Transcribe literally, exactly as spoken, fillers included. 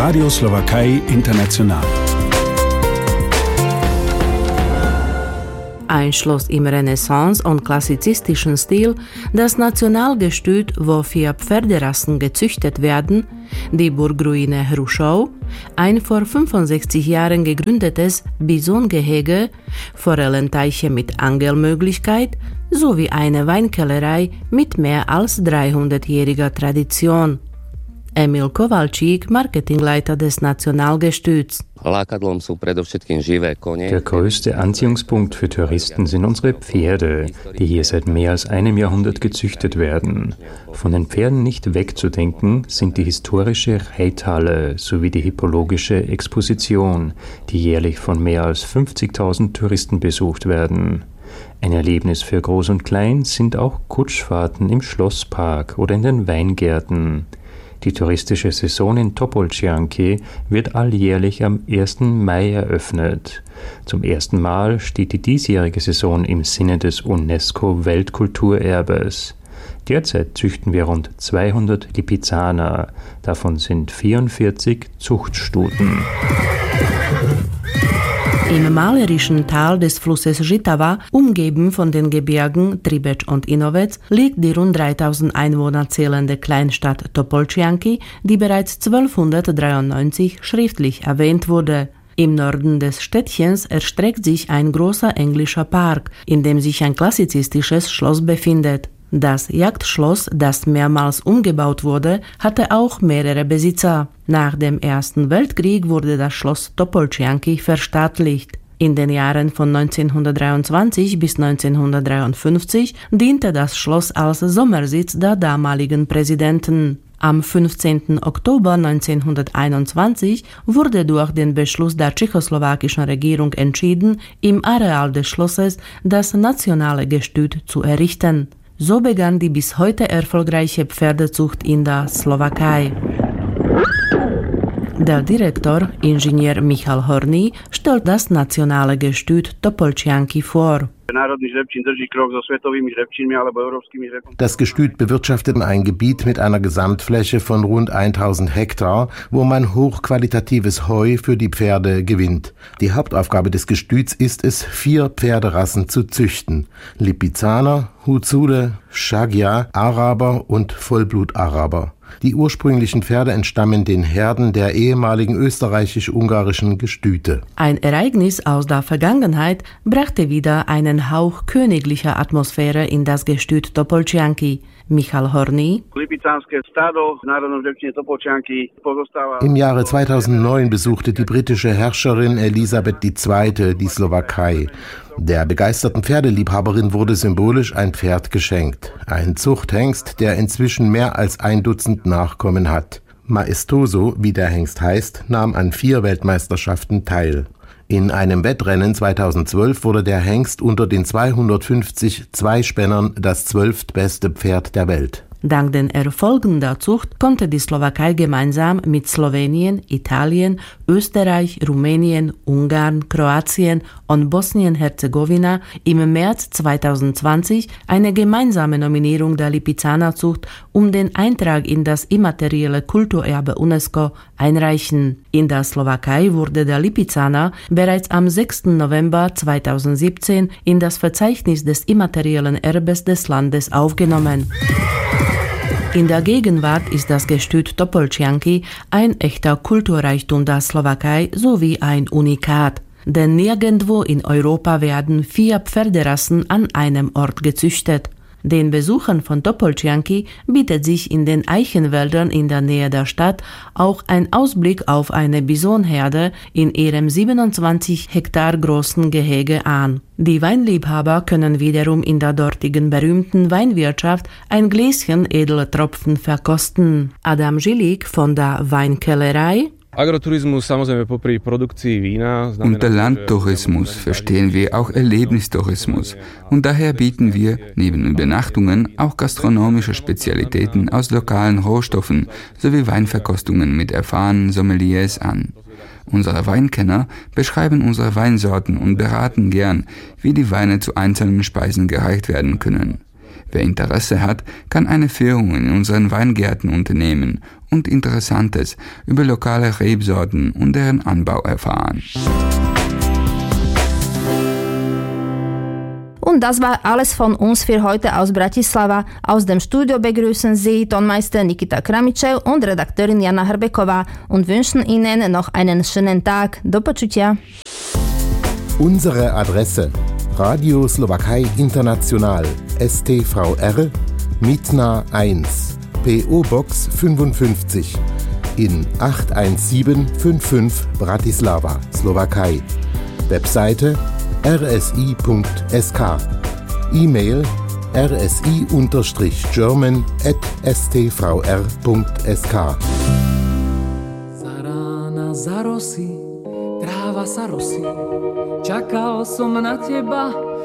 Radio Slowakei International. Ein Schloss im Renaissance- und klassizistischen Stil, das Nationalgestüt, wo vier Pferderassen gezüchtet werden, die Burgruine Hrušov, ein vor fünfundsechzig Jahren gegründetes Bisongehege, Forellenteiche mit Angelmöglichkeit sowie eine Weinkellerei mit mehr als dreihundertjähriger Tradition. Emil Kowalczyk, Marketingleiter des Nationalgestüts. Der größte Anziehungspunkt für Touristen sind unsere Pferde, die hier seit mehr als einem Jahrhundert gezüchtet werden. Von den Pferden nicht wegzudenken sind die historische Reithalle sowie die hippologische Exposition, die jährlich von mehr als fünfzigtausend Touristen besucht werden. Ein Erlebnis für Groß und Klein sind auch Kutschfahrten im Schlosspark oder in den Weingärten. Die touristische Saison in Topolčianky wird alljährlich am ersten Mai eröffnet. Zum ersten Mal steht die diesjährige Saison im Sinne des UNESCO-Weltkulturerbes. Derzeit züchten wir rund zweihundert Lipizzaner, davon sind vierundvierzig Zuchtstuten. Im malerischen Tal des Flusses Žitava, umgeben von den Gebirgen Tribeč und Inovec, liegt die rund dreitausend Einwohner zählende Kleinstadt Topolčianky, die bereits zwölfhundertdreiundneunzig schriftlich erwähnt wurde. Im Norden des Städtchens erstreckt sich ein großer englischer Park, in dem sich ein klassizistisches Schloss befindet. Das Jagdschloss, das mehrmals umgebaut wurde, hatte auch mehrere Besitzer. Nach dem Ersten Weltkrieg wurde das Schloss Topolčianky verstaatlicht. In den Jahren von neunzehnhundertdreiundzwanzig bis neunzehnhundertdreiundfünfzig diente das Schloss als Sommersitz der damaligen Präsidenten. Am fünfzehnten Oktober neunzehnhunderteinundzwanzig wurde durch den Beschluss der tschechoslowakischen Regierung entschieden, im Areal des Schlosses das nationale Gestüt zu errichten. So begann die bis heute erfolgreiche Pferdezucht in der Slowakei. Der Direktor, Ingenieur Michal Horný, stellt das nationale Gestüt Topolčianky vor. Das Gestüt bewirtschaftet ein Gebiet mit einer Gesamtfläche von rund tausend Hektar, wo man hochqualitatives Heu für die Pferde gewinnt. Die Hauptaufgabe des Gestüts ist es, vier Pferderassen zu züchten: Lipizzaner, Huzude, Shagia, Araber und Vollblut-Araber. Die ursprünglichen Pferde entstammen den Herden der ehemaligen österreichisch-ungarischen Gestüte. Ein Ereignis aus der Vergangenheit brachte wieder einen Hauch königlicher Atmosphäre in das Gestüt Topolčianky. Michal Horný. Im Jahre zweitausendneun besuchte die britische Herrscherin Elisabeth die Zweite die Slowakei. Der begeisterten Pferdeliebhaberin wurde symbolisch ein Pferd geschenkt. Ein Zuchthengst, der inzwischen mehr als ein Dutzend Nachkommen hat. Maestoso, wie der Hengst heißt, nahm an vier Weltmeisterschaften teil. In einem Wettrennen zweitausendzwölf wurde der Hengst unter den zweihundertfünfzig Zweispännern das zwölftbeste Pferd der Welt. Dank den Erfolgen der Zucht konnte die Slowakei gemeinsam mit Slowenien, Italien, Österreich, Rumänien, Ungarn, Kroatien und Bosnien-Herzegowina im März zweitausendzwanzig eine gemeinsame Nominierung der Lipizzanerzucht um den Eintrag in das immaterielle Kulturerbe UNESCO einreichen. In der Slowakei wurde der Lipizzaner bereits am sechsten November zweitausendsiebzehn in das Verzeichnis des immateriellen Erbes des Landes aufgenommen. In der Gegenwart ist das Gestüt Topolčianky ein echter Kulturreichtum der Slowakei sowie ein Unikat. Denn nirgendwo in Europa werden vier Pferderassen an einem Ort gezüchtet. Den Besuchern von Topolčianky bietet sich in den Eichenwäldern in der Nähe der Stadt auch ein Ausblick auf eine Bisonherde in ihrem siebenundzwanzig Hektar großen Gehege an. Die Weinliebhaber können wiederum in der dortigen berühmten Weinwirtschaft ein Gläschen edle Tropfen verkosten. Adam Žilik von der Weinkellerei. Unter Landtourismus verstehen wir auch Erlebnistourismus und daher bieten wir neben Übernachtungen auch gastronomische Spezialitäten aus lokalen Rohstoffen sowie Weinverkostungen mit erfahrenen Sommeliers an. Unsere Weinkenner beschreiben unsere Weinsorten und beraten gern, wie die Weine zu einzelnen Speisen gereicht werden können. Wer Interesse hat, kann eine Führung in unseren Weingärten unternehmen und Interessantes über lokale Rebsorten und deren Anbau erfahren. Und das war alles von uns für heute aus Bratislava. Aus dem Studio begrüßen Sie Tonmeister Nikita Kramičev und Redakteurin Jana Hrbeková und wünschen Ihnen noch einen schönen Tag. Do počutia. Unsere Adresse: Radio Slowakei International, S T V R, Mitna eins, P O-Box fünfundfünfzig in acht eins sieben fünf fünf Bratislava, Slowakei. Webseite r s i punkt s k. E-Mail r s i German at s t v r punkt s k. Zarana zarosí, tráva sa rosí, čakal som na teba.